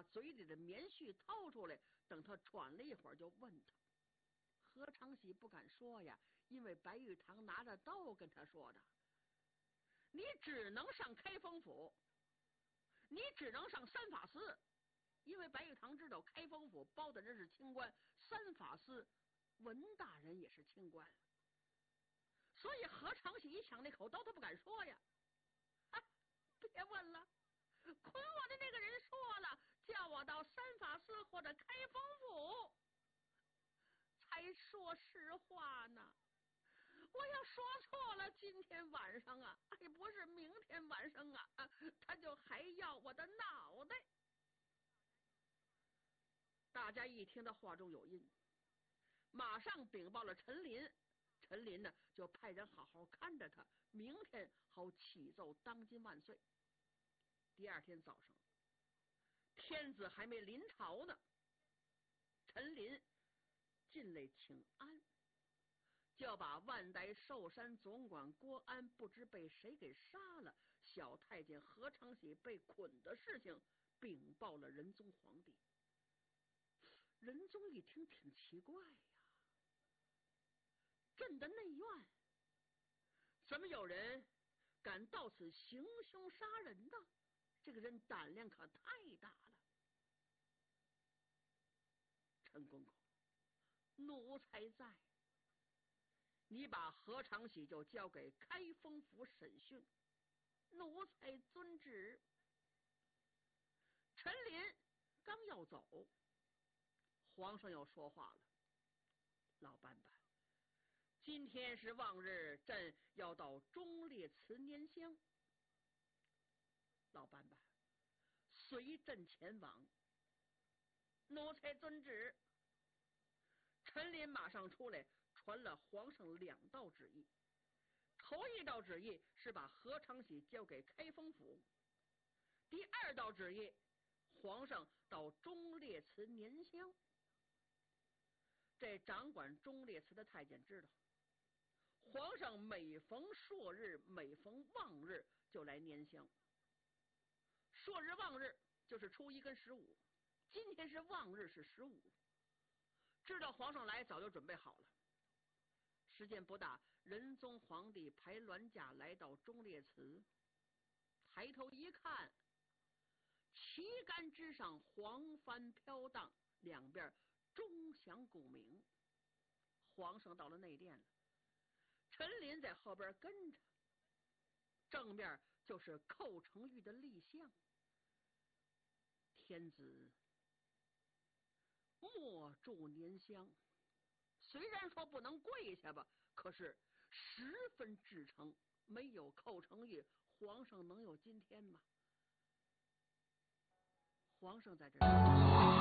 嘴里的棉絮掏出来，等他喘了一会儿，就问他。何长喜不敢说呀，因为白玉堂拿着刀跟他说的：“你只能上开封府，你只能上三法司。”因为白玉堂知道开封府包的人是清官，三法司文大人也是清官，所以何长喜一抢那口刀，他不敢说呀。别问了，捆我的那个人说了，叫我到三法司或者开封府才说实话呢。我要说错了，今天晚上啊，不是明天晚上啊，他就还要我的脑袋。大家一听他话中有音，马上禀报了陈琳。陈琳呢，就派人好好看着他，明天好启奏当今万岁。第二天早上，天子还没临朝呢，陈琳进来请安，就把万代寿山总管郭安不知被谁给杀了，小太监何长喜被捆的事情禀报了仁宗皇帝。仁宗一听挺奇怪呀，朕的内院怎么有人敢到此行凶杀人呢？这个人胆量可太大了。陈公公，奴才在，你把何长喜就交给开封府审讯。奴才遵旨。陈琳刚要走，皇上又说话了：“老班班，今天是望日，朕要到忠烈祠拈香。老班班，随朕前往。”奴才遵旨。陈琳马上出来，传了皇上2道旨意。头一道旨意是把何长喜交给开封府，第2道旨意，皇上到忠烈祠拈香。这掌管忠烈祠的太监知道，皇上每逢朔日，每逢望日就来拈香。朔日望日就是初1跟15，今天是望日，是15。知道皇上来，早就准备好了。时间不大，仁宗皇帝排銮驾来到忠烈祠，抬头一看，旗杆之上黄帆飘荡，两边钟响鼓鸣。皇上到了内殿了，陈琳在后边跟着，正面就是寇成玉的立像。天子默祝拈香，虽然说不能跪下吧，可是十分至诚。没有寇成玉，皇上能有今天吗？皇上在这儿